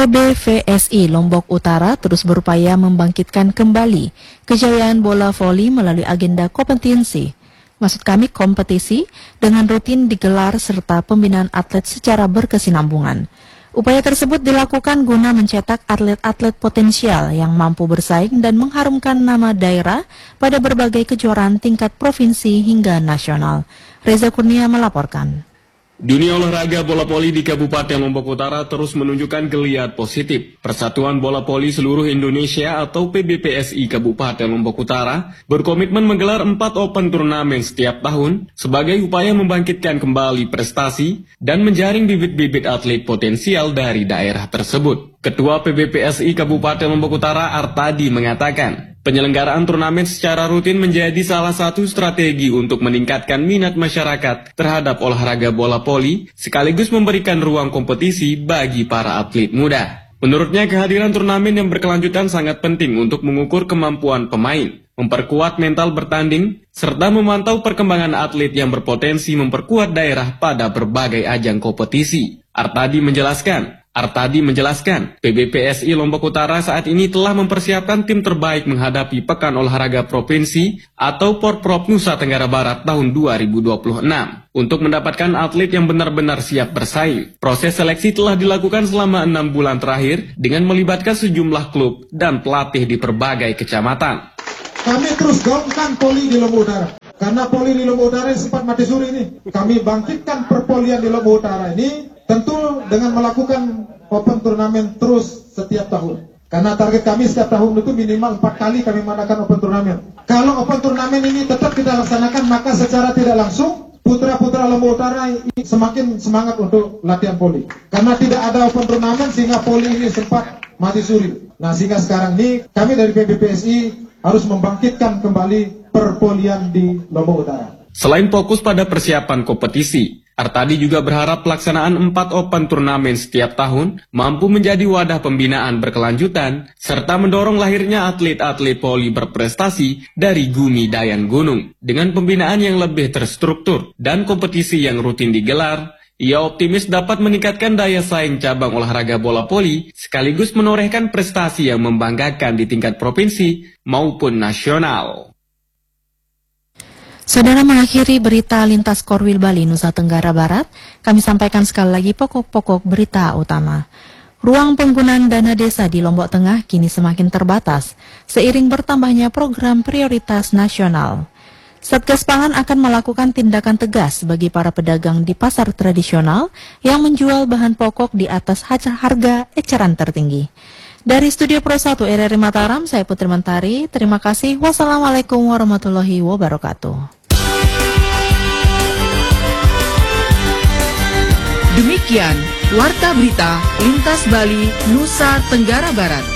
PBVSI Lombok Utara terus berupaya membangkitkan kembali kejayaan bola voli melalui agenda kompetisi. Maksud kami kompetisi dengan rutin digelar serta pembinaan atlet secara berkesinambungan. Upaya tersebut dilakukan guna mencetak atlet-atlet potensial yang mampu bersaing dan mengharumkan nama daerah pada berbagai kejuaraan tingkat provinsi hingga nasional. Reza Kurnia melaporkan. Dunia olahraga bola voli di Kabupaten Lombok Utara terus menunjukkan geliat positif. Persatuan Bola Voli Seluruh Indonesia atau PBPSI Kabupaten Lombok Utara berkomitmen menggelar 4 open turnamen setiap tahun sebagai upaya membangkitkan kembali prestasi dan menjaring bibit-bibit atlet potensial dari daerah tersebut. Ketua PBPSI Kabupaten Lombok Utara Artadi mengatakan, penyelenggaraan turnamen secara rutin menjadi salah satu strategi untuk meningkatkan minat masyarakat terhadap olahraga bola voli, sekaligus memberikan ruang kompetisi bagi para atlet muda. Menurutnya, kehadiran turnamen yang berkelanjutan sangat penting untuk mengukur kemampuan pemain, memperkuat mental bertanding, serta memantau perkembangan atlet yang berpotensi memperkuat daerah pada berbagai ajang kompetisi. Artadi menjelaskan, PBPSI Lombok Utara saat ini telah mempersiapkan tim terbaik menghadapi Pekan Olahraga Provinsi atau Porprov Nusa Tenggara Barat tahun 2026. Untuk mendapatkan atlet yang benar-benar siap bersaing, proses seleksi telah dilakukan selama 6 bulan terakhir dengan melibatkan sejumlah klub dan pelatih di berbagai kecamatan. Kami terus gaungkan poli di Lombok Utara. Karena poli di Lombok Utara sempat mati suri ini. Kami bangkitkan perpolian di Lombok Utara ini tentu dengan melakukan open turnamen terus setiap tahun. Karena target kami setiap tahun itu minimal 4 kali kami mengadakan open turnamen. Kalau open turnamen ini tetap kita laksanakan, maka secara tidak langsung putra-putra Lombok Utara semakin semangat untuk latihan poli. Karena tidak ada open turnamen sehingga poli ini sempat mati suri. Nah, sehingga sekarang ini kami dari PBPSI harus membangkitkan kembali perpolian di Lombok Utara. Selain fokus pada persiapan kompetisi, Artadi juga berharap pelaksanaan 4 open turnamen setiap tahun mampu menjadi wadah pembinaan berkelanjutan serta mendorong lahirnya atlet-atlet voli berprestasi dari Gumi Dayan Gunung. Dengan pembinaan yang lebih terstruktur dan kompetisi yang rutin digelar, ia optimis dapat meningkatkan daya saing cabang olahraga bola voli sekaligus menorehkan prestasi yang membanggakan di tingkat provinsi maupun nasional. Saudara, mengakhiri berita lintas Korwil Bali, Nusa Tenggara Barat, kami sampaikan sekali lagi pokok-pokok berita utama. Ruang penggunaan dana desa di Lombok Tengah kini semakin terbatas, seiring bertambahnya program prioritas nasional. Satgas Pangan akan melakukan tindakan tegas bagi para pedagang di pasar tradisional yang menjual bahan pokok di atas harga eceran tertinggi. Dari Studio Pro 1 RRI Mataram, saya Putri Mentari. Terima kasih. Wassalamualaikum warahmatullahi wabarakatuh. Demikian Warta Berita Lintas Bali, Nusa Tenggara Barat.